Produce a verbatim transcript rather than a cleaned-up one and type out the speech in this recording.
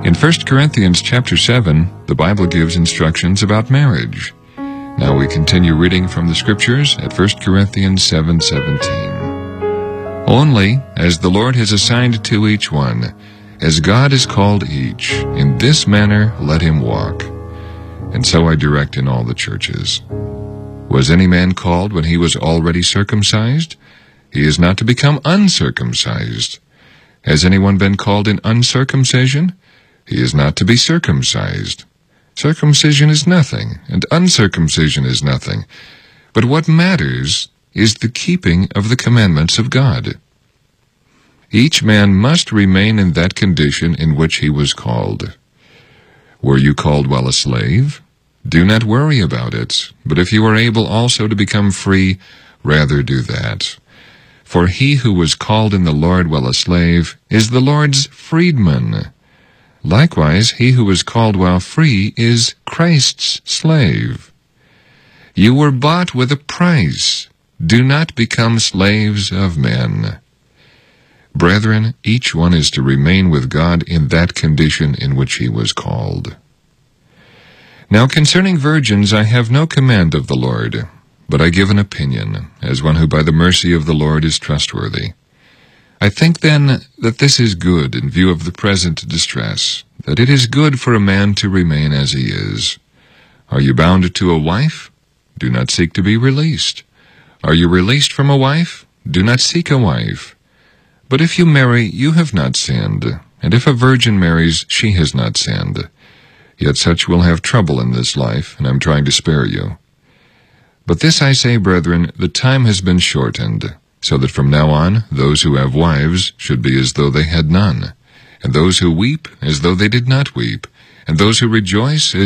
In First Corinthians chapter seven, the Bible gives instructions about marriage. Now we continue reading from the Scriptures at First Corinthians seven seventeen. Only, as the Lord has assigned to each one, as God has called each, in this manner let him walk. And so I direct in all the churches. Was any man called when he was already circumcised? He is not to become uncircumcised. Has anyone been called in uncircumcision? He is not to be circumcised. Circumcision is nothing, and uncircumcision is nothing. But what matters is the keeping of the commandments of God. Each man must remain in that condition in which he was called. Were you called while a slave? Do not worry about it, but if you are able also to become free, rather do that. For he who was called in the Lord while a slave is the Lord's freedman. Likewise, he who was called while free is Christ's slave. You were bought with a price. Do not become slaves of men. Brethren, each one is to remain with God in that condition in which he was called. Now concerning virgins I have no command of the Lord, but I give an opinion, as one who by the mercy of the Lord is trustworthy. I think then that this is good in view of the present distress, that it is good for a man to remain as he is. Are you bound to a wife? Do not seek to be released. Are you released from a wife? Do not seek a wife. But if you marry, you have not sinned, and if a virgin marries, she has not sinned. Yet such will have trouble in this life, and I am trying to spare you. But this I say, brethren, the time has been shortened, so that from now on those who have wives should be as though they had none, and those who weep as though they did not weep, and those who rejoice as